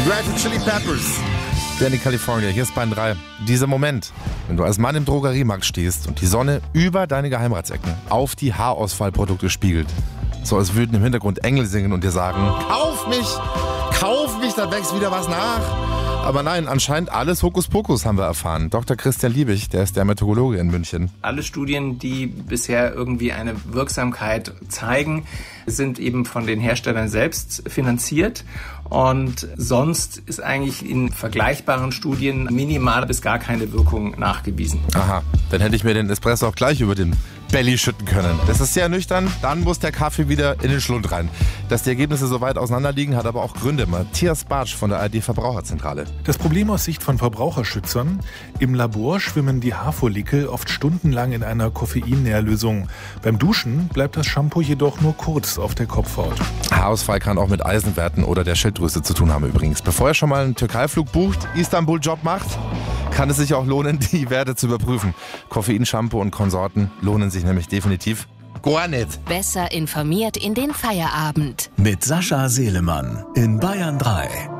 Red Hot Chili Peppers. Danny California, hier ist Bayern 3. Dieser Moment, wenn du als Mann im Drogeriemarkt stehst und die Sonne über deine Geheimratsecken auf die Haarausfallprodukte spiegelt. So als würden im Hintergrund Engel singen und dir sagen, kauf mich, da wächst wieder was nach. Aber nein, anscheinend alles Hokuspokus haben wir erfahren. Dr. Christian Liebig, der ist Dermatologe in München. Alle Studien, die bisher irgendwie eine Wirksamkeit zeigen, sind eben von den Herstellern selbst finanziert. Und sonst ist eigentlich in vergleichbaren Studien minimal bis gar keine Wirkung nachgewiesen. Aha, dann hätte ich mir den Espresso auch gleich über den Belly schütten können. Das ist sehr nüchtern, dann muss der Kaffee wieder in den Schlund rein. Dass die Ergebnisse so weit auseinander liegen, hat aber auch Gründe. Matthias Bartsch von der ARD-Verbraucherzentrale. Das Problem aus Sicht von Verbraucherschützern: Im Labor schwimmen die Haarfollikel oft stundenlang in einer Koffeinnährlösung. Beim Duschen bleibt das Shampoo jedoch nur kurz auf der Kopfhaut. Haarausfall kann auch mit Eisenwerten oder der Schilddrüse zu tun haben übrigens. Bevor ihr schon mal einen Türkei-Flug bucht, Istanbul-Job macht, kann es sich auch lohnen, die Werte zu überprüfen. Koffeinshampoo und Konsorten lohnen sich nämlich definitiv gar nicht. Besser informiert in den Feierabend. Mit Sascha Selemann in Bayern 3.